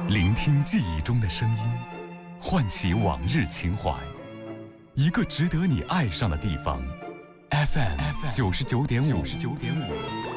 聆听记忆中的声音，唤起往日情怀。一个值得你爱上的地方，FM 99.5。